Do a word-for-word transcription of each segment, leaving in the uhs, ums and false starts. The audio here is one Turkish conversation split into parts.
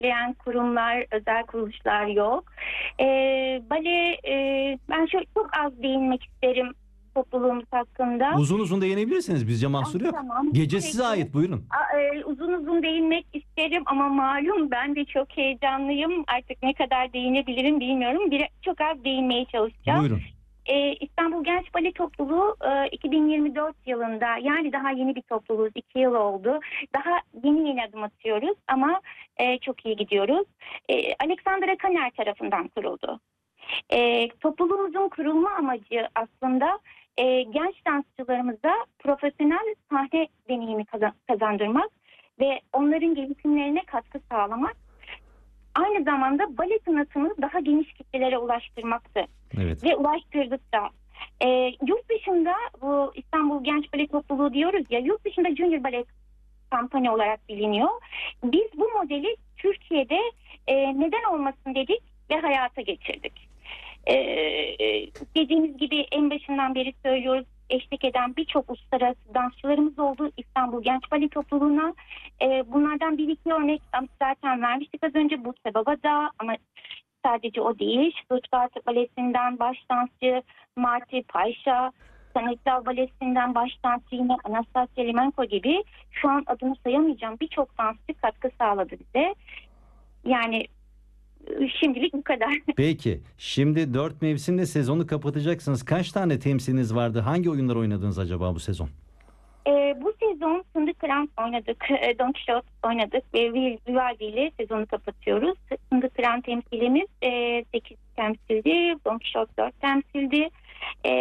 destekleyen kurumlar, özel kuruluşlar yok. E, bale, e, ben şöyle çok az değinmek isterim topluluğumuz hakkında. Uzun uzun değinebilirsiniz. Bizce mahsur Ah, yok. tamam. Gece Peki. size ait. Buyurun. A- e, uzun uzun değinmek isterim ama malum ben de çok heyecanlıyım. Artık ne kadar değinebilirim bilmiyorum. Bir, çok az değinmeye çalışacağım. Buyurun. Ee, İstanbul Genç Bale Topluluğu e, iki bin yirmi dört yılında, yani daha yeni bir topluluğuz, iki yıl oldu. Daha yeni yeni adım atıyoruz ama e, çok iyi gidiyoruz. E, Alexandra Kaner tarafından kuruldu. E, topluluğumuzun kurulma amacı aslında e, genç dansçılarımıza profesyonel sahne deneyimi kazan- kazandırmak ve onların gelişimlerine katkı sağlamak. Aynı zamanda bale sanatını daha geniş kitlelere ulaştırmaktı. Evet. Ve ulaştırdık da. E, yurt dışında bu İstanbul Genç Bale Topluluğu diyoruz ya, yurt dışında Junior Ballet kampanya olarak biliniyor. Biz bu modeli Türkiye'de e, neden olmasın dedik ve hayata geçirdik. E, dediğimiz gibi en başından beri söylüyoruz, eşlik eden birçok uluslararası dansçılarımız oldu İstanbul Genç Bale Topluluğu'na. E, bunlardan bir iki örnek zaten vermiştik az önce, Buse Babadağ, ama sadece o değil. Stuttgart Balesi'nden baş dansçı Marti Payşa, Stanislav Balesi'nden baş dansçı yine Anastasia Limenko gibi, şu an adını sayamayacağım birçok dansçı katkı sağladı bize. Yani şimdilik bu kadar. Peki. Şimdi dört mevsimle sezonu kapatacaksınız. Kaç tane temsiliniz vardı? Hangi oyunlar oynadınız acaba bu sezon? Ee, bu sezon Fındık Krem oynadık, e, Don Quixote oynadık ve Vivaldi ile sezonu kapatıyoruz. Fındık Krem temsilimiz e, sekiz temsildi, Don Quixote dört temsildi. E,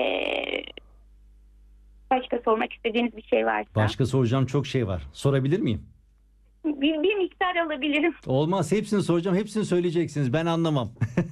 başka sormak istediğiniz bir şey varsa? Başka soracağım çok şey var. Sorabilir miyim? Bir, bir miktar alabilirim. Olmaz. Hepsini soracağım. Hepsini söyleyeceksiniz. Ben anlamam.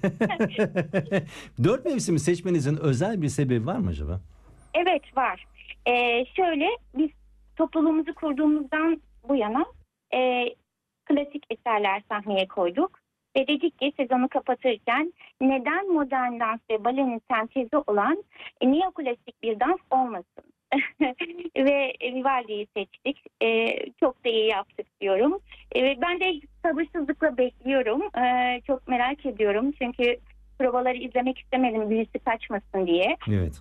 Dört mevsimi seçmenizin özel bir sebebi var mı acaba? Evet, var. Ee, şöyle, biz topluluğumuzu kurduğumuzdan bu yana e, klasik eserler sahneye koyduk. Ve dedik ki sezonu kapatırken neden modern dans ve balenin sentezi olan e, neoklasik bir dans olmasın? Ve Vivaldi'yi seçtik. E, çok da iyi yaptık diyorum. E, ben de sabırsızlıkla bekliyorum. E, çok merak ediyorum. Çünkü provaları izlemek istemedim, birisi kaçmasın diye. Evet.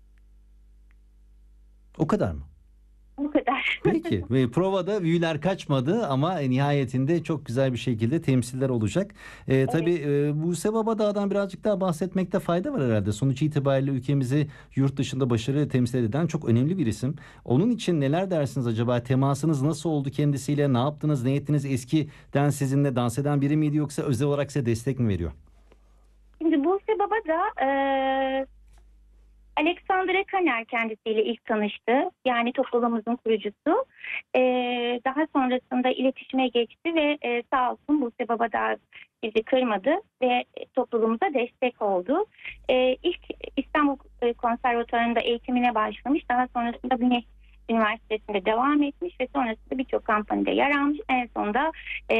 O kadar mı? Bu kadar. Peki. Ve provada büyüler kaçmadı ama nihayetinde çok güzel bir şekilde temsiller olacak. Ee, evet. Tabii e, Buse Babadağ'dan birazcık daha bahsetmekte fayda var herhalde. Sonuç itibariyle ülkemizi yurt dışında başarıyla temsil eden çok önemli bir isim. Onun için neler dersiniz acaba? Temasınız nasıl oldu kendisiyle? Ne yaptınız? Ne ettiniz? Eskiden sizinle dans eden biri miydi yoksa özel olarak size destek mi veriyor? Şimdi Buse Babadağ e, Alexandra Kaner kendisiyle ilk tanıştı. Yani topluluğumuzun kurucusu. Ee, daha sonrasında iletişime geçti ve e, sağ olsun Buse Babadağ bizi kırmadı ve topluluğumuza destek oldu. Ee, ilk İstanbul Konservatuvarı'nda eğitimine başlamış. Daha sonrasında Binek Üniversitesi'nde devam etmiş ve sonrasında birçok kampanyada yer almış. En sonunda e,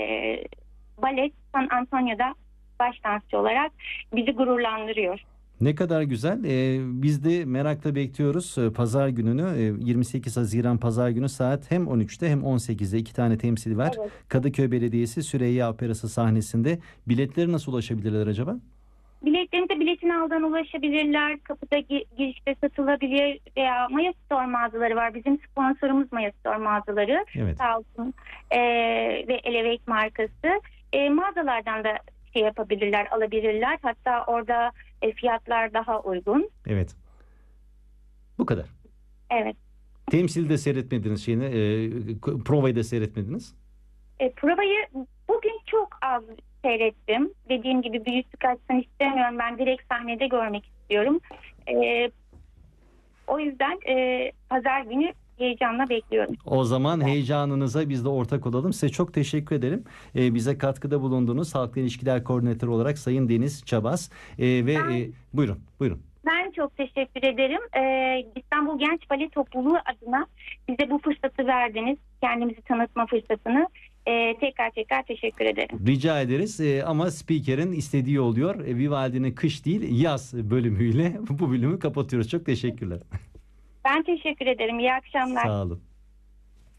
Balet San Antonio'da baş dansçı olarak bizi gururlandırıyor. Ne kadar güzel. Ee, biz de merakla bekliyoruz ee, pazar gününü. Ee, yirmi sekiz Haziran pazar günü saat hem on üçte hem on sekizde iki tane temsil var. Evet. Kadıköy Belediyesi Süreyya Operası sahnesinde. Biletleri nasıl ulaşabilirler acaba? Biletlerimize Biletin Al'dan ulaşabilirler. Kapıda gi- girişte satılabilir veya Maya Store mağazaları var. Bizim sponsorumuz Maya Store mağazaları. Evet. Sağ olsun. Ee, ve Elevate markası. Ee, mağazalardan da şey yapabilirler, alabilirler. Hatta orada e, fiyatlar daha uygun. Evet. Bu kadar. Evet. Temsilde seyretmediniz şeyini, e, provayı da seyretmediniz. E, provayı bugün çok az seyrettim. Dediğim gibi büyüklük açsın istemiyorum. Ben direkt sahnede görmek istiyorum. E, o yüzden e, pazar günü heyecanla bekliyorum. O zaman heyecanınıza biz de ortak olalım. Size çok teşekkür ederim. Ee, bize katkıda bulunduğunuz Halkla İlişkiler Koordinatörü olarak Sayın Deniz Çabas. Ee, ve ben, e, buyurun, buyurun. Ben çok teşekkür ederim. Ee, İstanbul Genç Bale Topluluğu adına bize bu fırsatı verdiniz. Kendimizi tanıtma fırsatını. Ee, tekrar tekrar teşekkür ederim. Rica ederiz ee, ama spikerin istediği oluyor. E, Vivaldi'nin kış değil yaz bölümüyle bu bölümü kapatıyoruz. Çok teşekkürler. Ben teşekkür ederim. İyi akşamlar. Sağ olun.